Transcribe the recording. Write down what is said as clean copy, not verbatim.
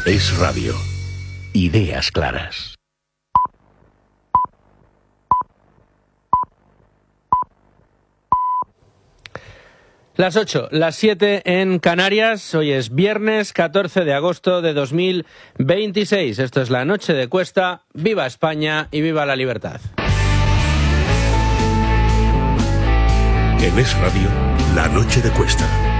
Es Radio. Ideas claras. Las 8, las 7 en Canarias. Hoy es viernes 14 de agosto de 2026. Esto es La Noche de Cuesta. ¡Viva España y viva la libertad! En Es Radio, La Noche de Cuesta.